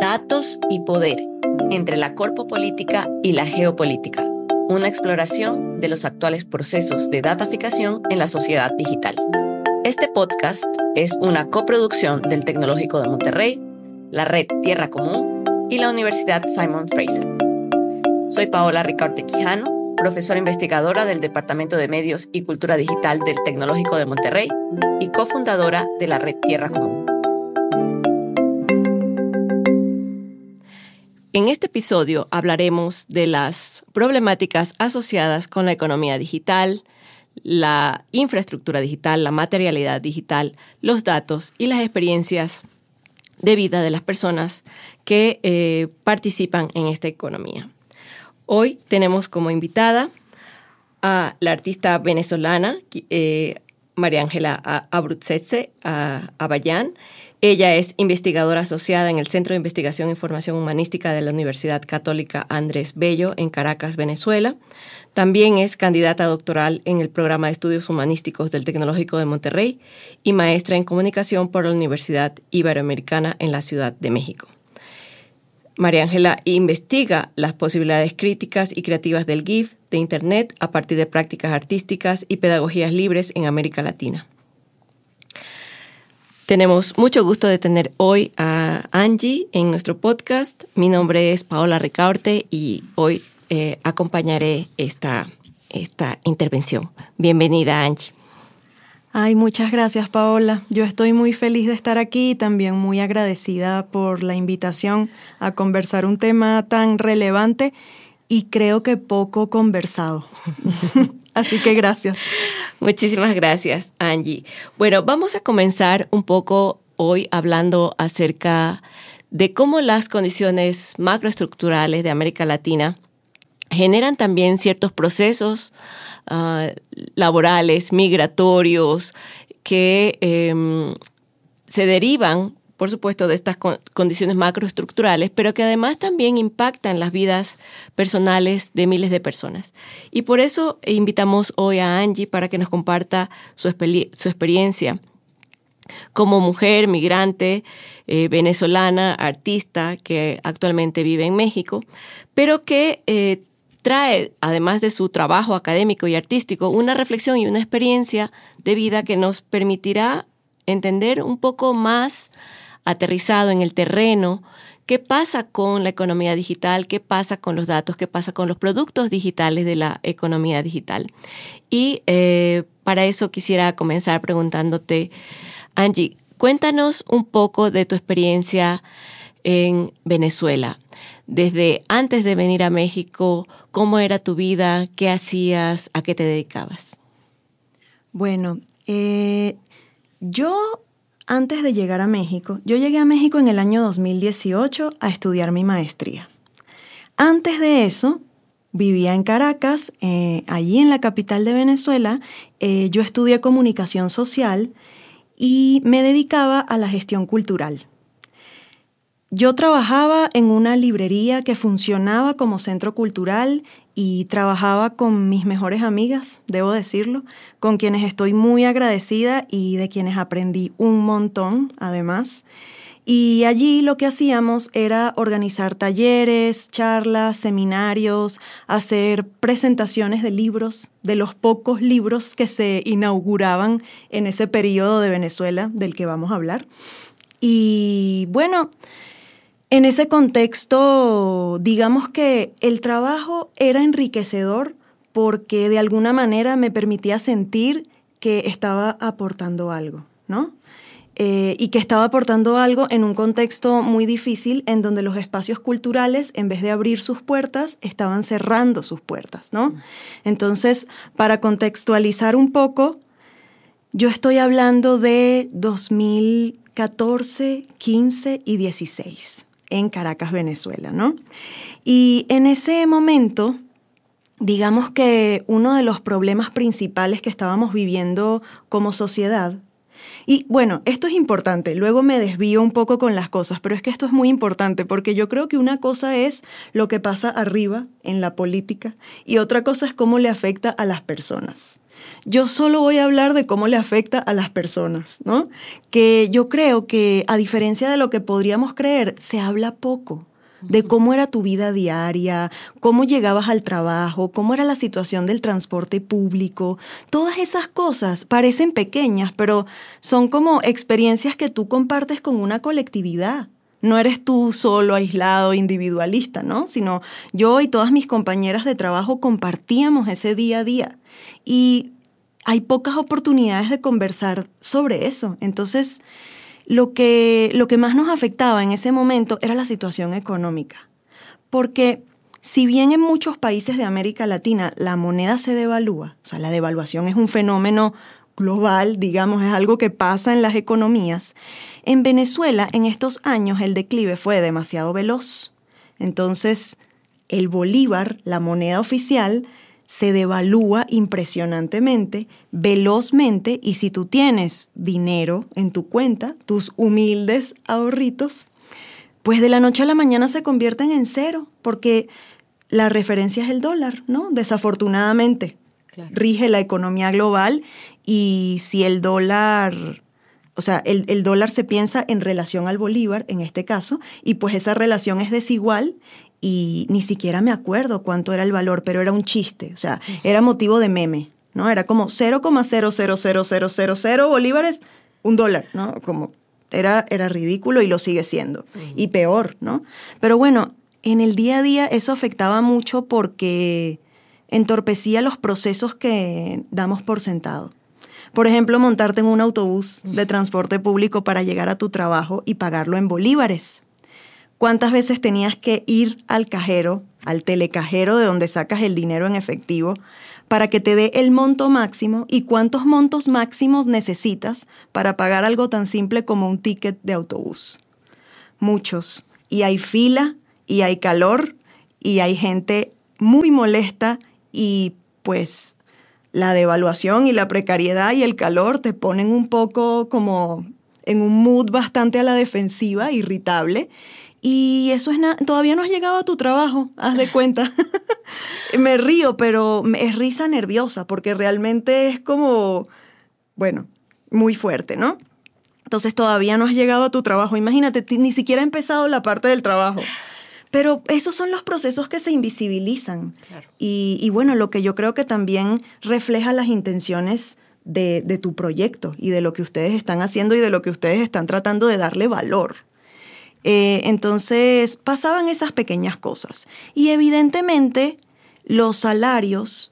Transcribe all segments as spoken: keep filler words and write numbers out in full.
Datos y poder, entre la corpopolítica y la geopolítica. Una exploración de los actuales procesos de dataficación en la sociedad digital. Este podcast es una coproducción del Tecnológico de Monterrey, la Red Tierra Común y la Universidad Simon Fraser. Soy Paola Ricaurte Quijano, profesora investigadora del Departamento de Medios y Cultura Digital del Tecnológico de Monterrey y cofundadora de la Red Tierra Común. En este episodio hablaremos de las problemáticas asociadas con la economía digital, la infraestructura digital, la materialidad digital, los datos y las experiencias de vida de las personas que eh, participan en esta economía. Hoy tenemos como invitada a la artista venezolana eh, María Ángela Abruzzese Abbayán. Ella es investigadora asociada en el Centro de Investigación e Información Humanística de la Universidad Católica Andrés Bello en Caracas, Venezuela. También es candidata doctoral en el Programa de Estudios Humanísticos del Tecnológico de Monterrey y maestra en Comunicación por la Universidad Iberoamericana en la Ciudad de México. María Ángela investiga las posibilidades críticas y creativas del GIF, de Internet, a partir de prácticas artísticas y pedagogías libres en América Latina. Tenemos mucho gusto de tener hoy a Angie en nuestro podcast. Mi nombre es Paola Ricaurte y hoy eh, acompañaré esta, esta intervención. Bienvenida, Angie. Ay, muchas gracias, Paola. Yo estoy muy feliz de estar aquí y también muy agradecida por la invitación a conversar un tema tan relevante y creo que poco conversado. Así que gracias. Muchísimas gracias, Angie. Bueno, vamos a comenzar un poco hoy hablando acerca de cómo las condiciones macroestructurales de América Latina generan también ciertos procesos uh, laborales, migratorios, que eh, se derivan, por supuesto, de estas con- condiciones macroestructurales, pero que además también impactan las vidas personales de miles de personas. Y por eso invitamos hoy a Angie para que nos comparta su, exper- su experiencia como mujer migrante, eh, venezolana, artista, que actualmente vive en México, pero que eh, trae, además de su trabajo académico y artístico, una reflexión y una experiencia de vida que nos permitirá entender un poco más aterrizado en el terreno qué pasa con la economía digital, qué pasa con los datos, qué pasa con los productos digitales de la economía digital. Y eh, para eso quisiera comenzar preguntándote, Angie, cuéntanos un poco de tu experiencia en Venezuela. Desde antes de venir a México, ¿cómo era tu vida? ¿Qué hacías? ¿A qué te dedicabas? Bueno, eh, yo antes de llegar a México, yo llegué a México en el año dos mil dieciocho a estudiar mi maestría. Antes de eso, vivía en Caracas, eh, allí en la capital de Venezuela. Eh, yo estudié comunicación social y me dedicaba a la gestión cultural. Yo trabajaba en una librería que funcionaba como centro cultural y trabajaba con mis mejores amigas, debo decirlo, con quienes estoy muy agradecida y de quienes aprendí un montón, además. Y allí lo que hacíamos era organizar talleres, charlas, seminarios, hacer presentaciones de libros, de los pocos libros que se inauguraban en ese periodo de Venezuela del que vamos a hablar. Y bueno, en ese contexto, digamos que el trabajo era enriquecedor porque de alguna manera me permitía sentir que estaba aportando algo, ¿no? Eh, y que estaba aportando algo en un contexto muy difícil en donde los espacios culturales, en vez de abrir sus puertas, estaban cerrando sus puertas, ¿no? Entonces, para contextualizar un poco, yo estoy hablando de dos mil catorce, quince y dieciséis. En Caracas, Venezuela, ¿no? Y en ese momento, digamos que uno de los problemas principales que estábamos viviendo como sociedad, y bueno, esto es importante, luego me desvío un poco con las cosas, pero es que esto es muy importante porque yo creo que una cosa es lo que pasa arriba en la política y otra cosa es cómo le afecta a las personas. yo solo voy a hablar de cómo le afecta a las personas, ¿no? Que yo creo que, a diferencia de lo que podríamos creer, se habla poco de cómo era tu vida diaria, cómo llegabas al trabajo, cómo era la situación del transporte público. Todas esas cosas parecen pequeñas, pero son como experiencias que tú compartes con una colectividad. No eres tú solo, aislado, individualista, ¿no? Sino yo y todas mis compañeras de trabajo compartíamos ese día a día. Y hay pocas oportunidades de conversar sobre eso. Entonces, Lo que, lo que más nos afectaba en ese momento era la situación económica, porque si bien en muchos países de América Latina la moneda se devalúa, o sea, la devaluación es un fenómeno global, digamos, es algo que pasa en las economías, en Venezuela en estos años el declive fue demasiado veloz. Entonces, el bolívar, la moneda oficial, se devalúa impresionantemente, velozmente, y si tú tienes dinero en tu cuenta, tus humildes ahorritos, pues de la noche a la mañana se convierten en cero, porque la referencia es el dólar, ¿no? Desafortunadamente, claro, rige la economía global, y si el dólar, o sea, el, el dólar se piensa en relación al bolívar, en este caso, y pues esa relación es desigual, y ni siquiera me acuerdo cuánto era el valor, pero era un chiste, o sea, era motivo de meme, ¿no? Era como cero coma cero cero cero cero cero cero bolívares, un dólar, ¿no? Como era, era ridículo y lo sigue siendo, uh-huh. Y peor, ¿no? Pero bueno, en el día a día eso afectaba mucho porque entorpecía los procesos que damos por sentado. Por ejemplo, montarte en un autobús de transporte público para llegar a tu trabajo y pagarlo en bolívares. ¿Cuántas veces tenías que ir al cajero, al telecajero de donde sacas el dinero en efectivo, para que te dé el monto máximo? ¿Y cuántos montos máximos necesitas para pagar algo tan simple como un ticket de autobús? Muchos. Y hay fila, y hay calor, y hay gente muy molesta, y pues la devaluación y la precariedad y el calor te ponen un poco como en un mood bastante a la defensiva, irritable. Y eso es na- todavía no has llegado a tu trabajo, haz de cuenta. Me río, pero es risa nerviosa, porque realmente es como, bueno, muy fuerte, ¿no? Entonces todavía no has llegado a tu trabajo. Imagínate, t- ni siquiera ha empezado la parte del trabajo. Pero esos son los procesos que se invisibilizan. Claro. Y, y bueno, lo que yo creo que también refleja las intenciones de, de tu proyecto y de lo que ustedes están haciendo y de lo que ustedes están tratando de darle valor. Eh, entonces pasaban esas pequeñas cosas y evidentemente los salarios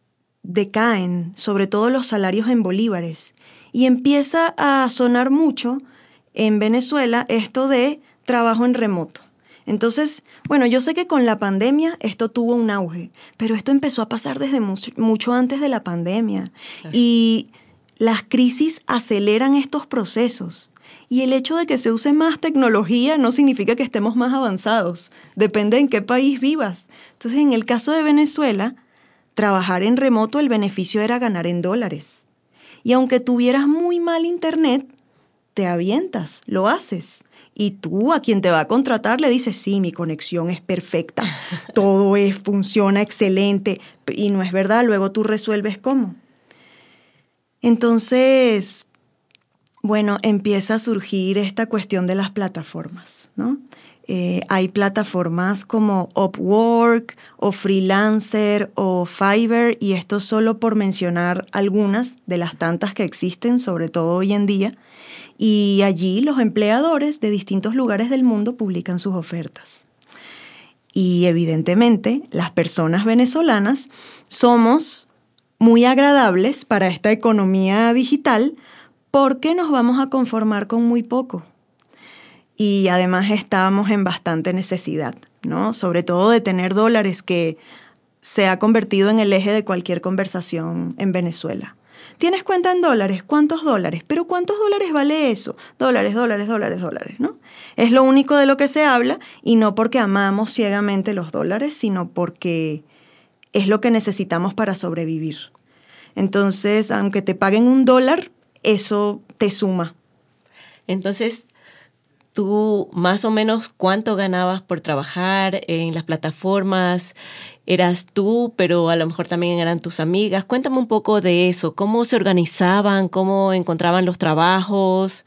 decaen, sobre todo los salarios en bolívares, y empieza a sonar mucho en Venezuela esto de trabajo en remoto. Entonces, bueno, yo sé que con la pandemia esto tuvo un auge, pero esto empezó a pasar desde mucho, mucho antes de la pandemia. Claro. Y las crisis aceleran estos procesos. Y el hecho de que se use más tecnología no significa que estemos más avanzados. Depende en qué país vivas. Entonces, en el caso de Venezuela, trabajar en remoto, el beneficio era ganar en dólares. Y aunque tuvieras muy mal internet, te avientas, lo haces. Y tú a quien te va a contratar le dices, sí, mi conexión es perfecta, todo es, funciona excelente. Y no es verdad, luego tú resuelves cómo. Entonces, bueno, empieza a surgir esta cuestión de las plataformas, ¿no? Eh, hay plataformas como Upwork o Freelancer o Fiverr, y esto solo por mencionar algunas de las tantas que existen, sobre todo hoy en día. Y allí los empleadores de distintos lugares del mundo publican sus ofertas. Y evidentemente las personas venezolanas somos muy agradables para esta economía digital porque nos vamos a conformar con muy poco. Y además estábamos en bastante necesidad, ¿no? Sobre todo de tener dólares, que se ha convertido en el eje de cualquier conversación en Venezuela. ¿Tienes cuenta en dólares? ¿Cuántos dólares? ¿Pero cuántos dólares vale eso? Dólares, dólares, dólares, dólares, ¿no? Es lo único de lo que se habla, y no porque amamos ciegamente los dólares, sino porque es lo que necesitamos para sobrevivir. Entonces, aunque te paguen un dólar, eso te suma. Entonces, tú más o menos cuánto ganabas por trabajar en las plataformas? ¿Eras tú, pero a lo mejor también eran tus amigas? Cuéntame un poco de eso. ¿Cómo se organizaban? ¿Cómo encontraban los trabajos?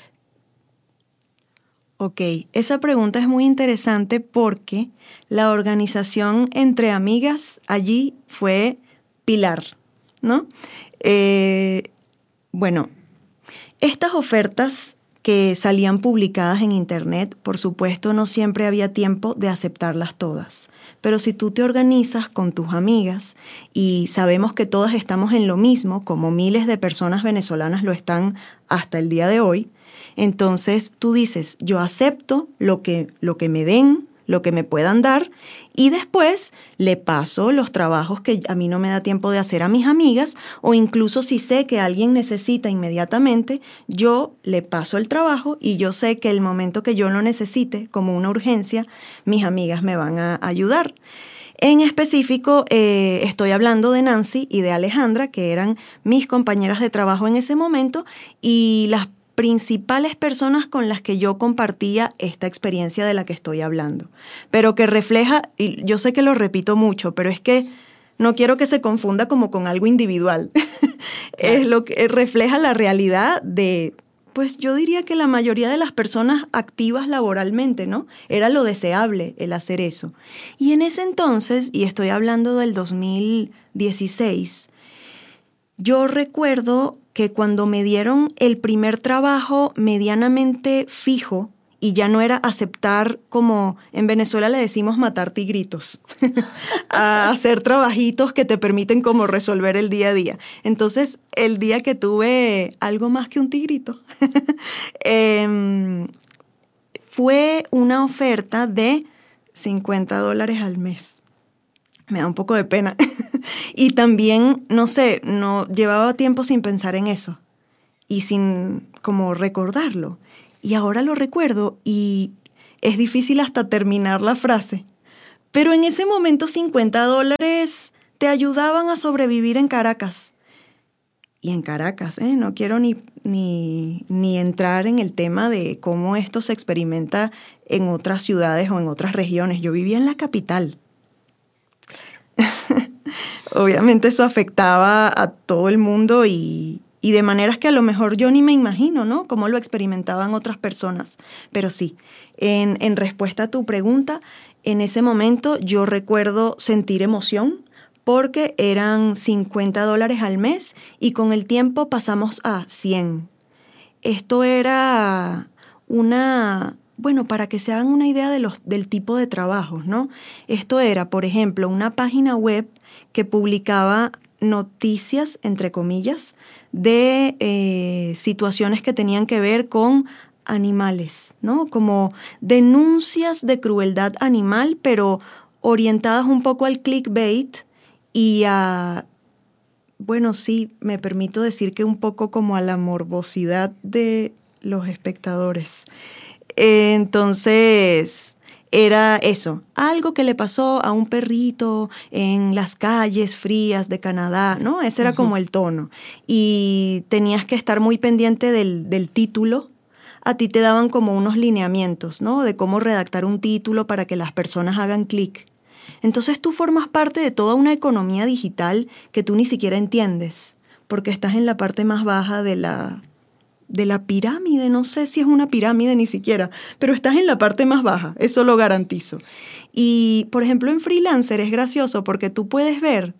Ok, esa pregunta es muy interesante porque la organización entre amigas allí fue pilar, ¿no? Eh, bueno, estas ofertas que salían publicadas en internet, por supuesto, no siempre había tiempo de aceptarlas todas. Pero si tú te organizas con tus amigas y sabemos que todas estamos en lo mismo, como miles de personas venezolanas lo están hasta el día de hoy, entonces tú dices, yo acepto lo que, lo que me den, lo que me puedan dar, y después le paso los trabajos que a mí no me da tiempo de hacer a mis amigas, o incluso si sé que alguien necesita inmediatamente, yo le paso el trabajo y yo sé que el momento que yo lo necesite, como una urgencia, mis amigas me van a ayudar. En específico, eh, estoy hablando de Nancy y de Alejandra, que eran mis compañeras de trabajo en ese momento, y las principales personas con las que yo compartía esta experiencia de la que estoy hablando, pero que refleja, y yo sé que lo repito mucho, pero es que no quiero que se confunda como con algo individual. Es lo que refleja la realidad de, pues yo diría que la mayoría de las personas activas laboralmente, ¿no? Era lo deseable el hacer eso. Y en ese entonces, y estoy hablando del dos mil dieciséis, yo recuerdo que cuando me dieron el primer trabajo medianamente fijo, y ya no era aceptar, como en Venezuela le decimos matar tigritos, a hacer trabajitos que te permiten como resolver el día a día. Entonces, el día que tuve algo más que un tigrito, eh, fue una oferta de cincuenta dólares al mes. Me da un poco de pena. Y también, no sé, no llevaba tiempo sin pensar en eso y sin como recordarlo. Y ahora lo recuerdo y es difícil hasta terminar la frase. Pero en ese momento cincuenta dólares te ayudaban a sobrevivir en Caracas. Y en Caracas, ¿eh? No quiero ni, ni, ni entrar en el tema de cómo esto se experimenta en otras ciudades o en otras regiones. Yo vivía en la capital. Obviamente eso afectaba a todo el mundo y, y de maneras que a lo mejor yo ni me imagino, ¿no? Cómo lo experimentaban otras personas. Pero sí, en, en respuesta a tu pregunta, en ese momento yo recuerdo sentir emoción porque eran cincuenta dólares al mes y con el tiempo pasamos a cien. Esto era una... Bueno, para que se hagan una idea de los, del tipo de trabajos, ¿no? Esto era, por ejemplo, una página web que publicaba noticias, entre comillas, de eh, situaciones que tenían que ver con animales, ¿no? Como denuncias de crueldad animal, pero orientadas un poco al clickbait y a, bueno, sí, me permito decir que un poco como a la morbosidad de los espectadores. Entonces, era eso, algo que le pasó a un perrito en las calles frías de Canadá, ¿no? Ese era uh-huh. como el tono. Y tenías que estar muy pendiente del, del título. A ti te daban como unos lineamientos, ¿no? De cómo redactar un título para que las personas hagan clic. Entonces tú formas parte de toda una economía digital que tú ni siquiera entiendes, porque estás en la parte más baja de la... de la pirámide, no sé si es una pirámide ni siquiera, pero estás en la parte más baja, eso lo garantizo. Y, por ejemplo, en Freelancer es gracioso porque tú puedes ver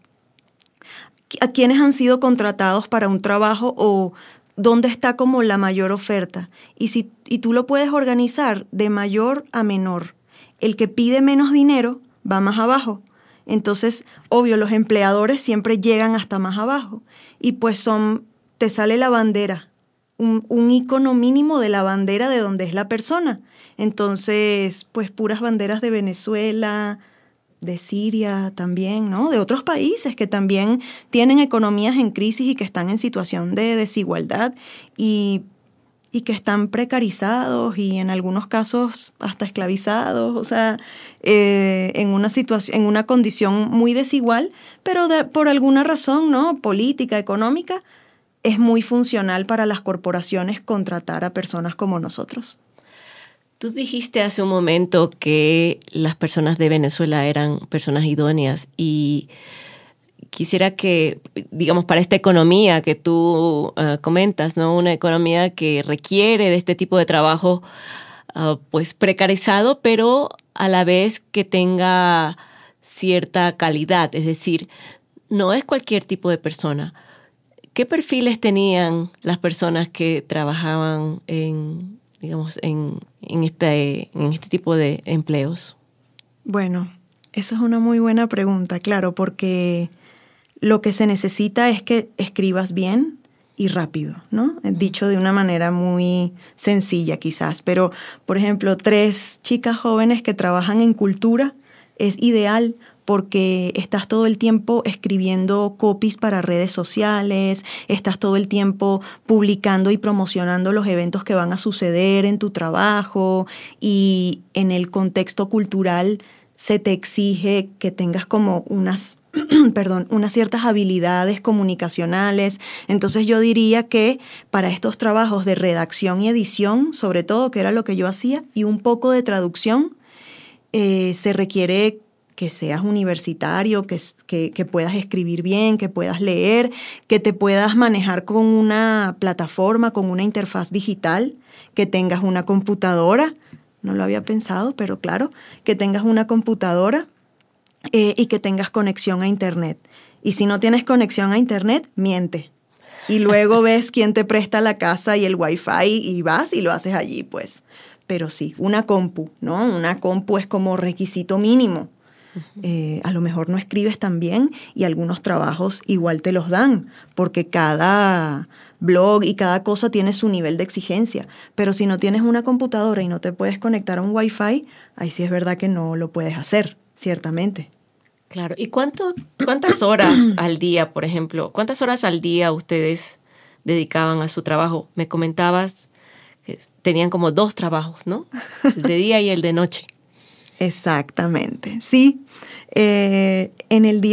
a quiénes han sido contratados para un trabajo o dónde está como la mayor oferta. Y, si, y tú lo puedes organizar de mayor a menor. El que pide menos dinero va más abajo. Entonces, obvio, los empleadores siempre llegan hasta más abajo. Y pues son, te sale la bandera. Un, un icono mínimo de la bandera de donde es la persona. Entonces, pues puras banderas de Venezuela, de Siria también, ¿no? De otros países que también tienen economías en crisis y que están en situación de desigualdad y, y que están precarizados y en algunos casos hasta esclavizados, o sea, eh, en una situación, en una condición muy desigual, pero de, por alguna razón, ¿no? Política, económica, es muy funcional para las corporaciones contratar a personas como nosotros. Tú dijiste hace un momento que las personas de Venezuela eran personas idóneas y quisiera que, digamos, para esta economía que tú uh, comentas, ¿no? Una economía que requiere de este tipo de trabajo, uh, pues precarizado, pero a la vez que tenga cierta calidad, es decir, no es cualquier tipo de persona. ¿Qué perfiles tenían las personas que trabajaban en, digamos, en, en, este, en este tipo de empleos? Bueno, eso es una muy buena pregunta, claro, porque lo que se necesita es que escribas bien y rápido, ¿no? Dicho de una manera muy sencilla quizás, pero, por ejemplo, tres chicas jóvenes que trabajan en cultura es ideal porque estás todo el tiempo escribiendo copies para redes sociales, estás todo el tiempo publicando y promocionando los eventos que van a suceder en tu trabajo, y en el contexto cultural se te exige que tengas como unas, perdón, unas ciertas habilidades comunicacionales. Entonces yo diría que para estos trabajos de redacción y edición, sobre todo, que era lo que yo hacía, y un poco de traducción, eh, se requiere que seas universitario, que, que, que puedas escribir bien, que puedas leer, que te puedas manejar con una plataforma, con una interfaz digital, que tengas una computadora. No lo había pensado, pero claro, que tengas una computadora eh, y que tengas conexión a Internet. Y si no tienes conexión a Internet, miente. Y luego ves quién te presta la casa y el Wi-Fi y vas y lo haces allí, pues. Pero sí, una compu, ¿no? Una compu es como requisito mínimo. Eh, a lo mejor no escribes tan bien y algunos trabajos igual te los dan, porque cada blog y cada cosa tiene su nivel de exigencia. Pero si no tienes una computadora y no te puedes conectar a un Wi-Fi, ahí sí es verdad que no lo puedes hacer, ciertamente. Claro. ¿Y cuánto, cuántas horas al día, por ejemplo, cuántas horas al día ustedes dedicaban a su trabajo? Me comentabas que tenían como dos trabajos, ¿no? El de día y el de noche. Exactamente, sí. Eh, en el día